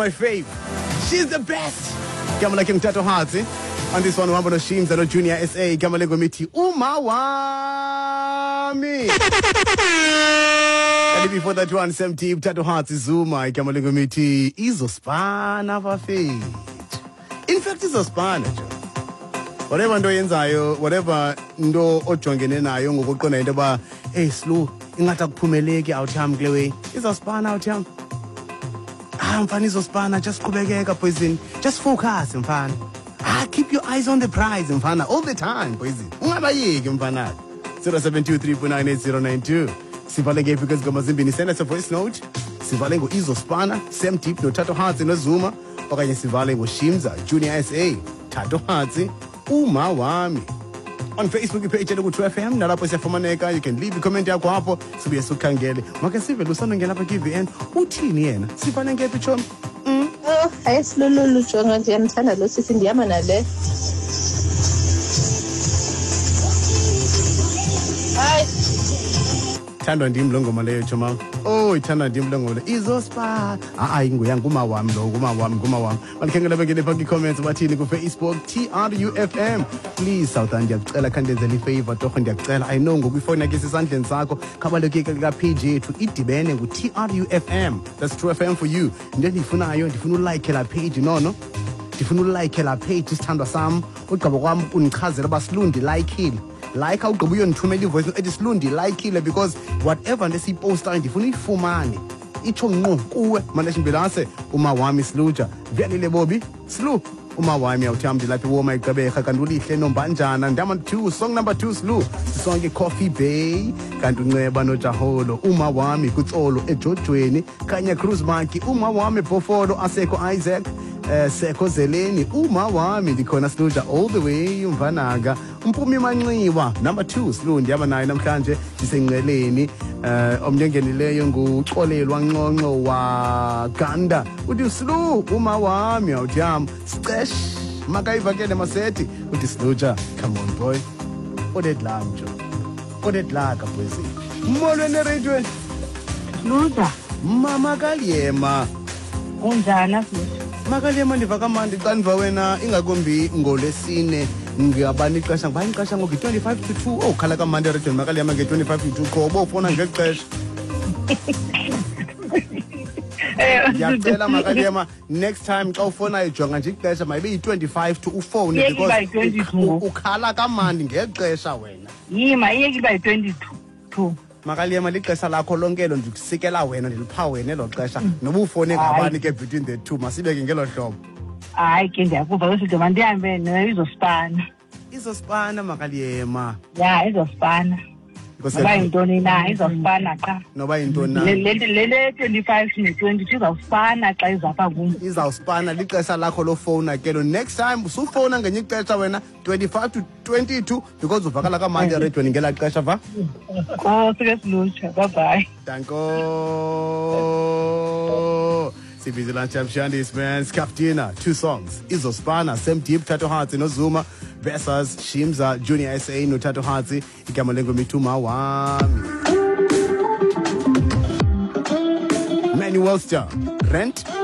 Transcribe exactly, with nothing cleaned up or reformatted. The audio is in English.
my fave. She's the best. Igama lakhe Mthatho Hatsi. On this one uhamba noShimza no Junior S A. Igama lengu mithi Uma Wami. And before that one, Sam T, Mthatho Hatsi Zuma. Igama lengu mithi Izospana bafethu. In fact, Izospana nje. Whatever ndo yenzayo, whatever ndo ojongene nayo ngokuqonda into ba hey Slu ingathi akuphumeleki out yam kule way. Izospana out yam. Ah, mfana izospana, just qhubekeka boyzini. Just focus mfana. Ah, keep your eyes on the prize mfana all the time boyzini. Ungabayeki mfana. zero seven two three four nine eight zero nine two. Sivale ngephi because ngoma zimbini, send us a voice note. Sivale ngo Izospana, Sam Deep no Mthatho Hatsi no Zuma, okanye sivale ngo Shimza, Junior S A, Mthatho Hatsi, Uma Wami. On Facebook page ya two F M nalapho siyafumaneka. You can leave a comment yakho hapo sibuye sikhangele. Make sive lusano lapha K V N uthini yena? Sifane ngephi Chomi? Mm. Oh, hayi silulu jonga nje ngithanda lo sisi ndiyama nale. Hayi. Thandwa ndim lo ngoma leyo Choma. Oh, ithandwa ndim lo ngoma leyo. Izospana. Hayi nguyanga uma wami lo, uma wami, uma wami. Balikhangela bengene phansi comments bathini ku Facebook T R U F M. Please Southern ndiyacela khandenzela ifavor torho ndiyacela. I know ngokuyifona ke sisandleni sakho. Khabaleke ka page yethu idibene ku T R U F M. That's True F M for you. Into endiyifunayo ndifuna ulike la page nono. Ndifuna ulike la page isithandwa sam. Ugqiba kwami unichazela basilundi like ile. Like how ugqiba uyondithumela ivoice note ethi silundi like ile because whatever ndesiposta ndifuna uyifumane. Itsho ngqo kuwe manje mbelase uma wami Sluja. Velile Bobby Slu. Uma wami awuthandi lapha woma igqebeka kanti ulihle nombanjana ndama two song number two Slu sonke Coffee Bay kanti unceba noJaholo uma wami kutsolo ejojweni Kanya Cruise Monkey uma wami Bofolo asekho Isaac eh sekho Zeleni uma wami ndikhona Sluja all the way umvanaga umpumi Manxiwa number two Slu ndiyaba naye namhlanje sisenqeleni eh omnyengenileyo nguxolelwa Nconco wa Ganda uthi Slu uma wami awutham Stesh makayivakele masethi uthi Sluja come on boy odedla mjo odedla ka boys molweni radio Sluja mama Kaliyema unjani futhi Makaliyema ndiva kamandi xa ndiva wena ingakumbi ngolesine ngiyabani ixesha ngibani ixesha ngo twenty-five to two oh khala kamandi radio Makaliyema nge twenty-five to two qobo ufona ngexesha Ngiyacela Makaliyema next time xa ufona ijonga nje ixesha mayibe yi twenty-five to ufone because ukhala kamandi ngexesha wena yima iyeki ba twenty-two Makaliyema lixesha lakho lonkelo ndikusikela wena ndilipha wena elo xesha noba ufone ngabani ke between the two masibeke ngelo hlobo hayi ke ndiyakuva usithi mandihambe neIzospana Izospana Makaliyema ya Izospana noba yintoni na Izospana xa noba yintoni na le le twenty-five ne twenty-two izawuspana xa izapha kum izawuspana lixesha lakho lo phone ke lo next time usufona ngenye ixesha wena twenty-five to twenty-two because uvakala kamandi radio ngela xesha va oh sike Sluja bye bye danko Sibhizi lunch champions man Skaftina two songs Izospana Sam Deep Mthatho Hatsi no Zuma versus Shimza Junior S A no Mthatho Hatsi igama lengu mithi Uma Wami Manuel Star Rent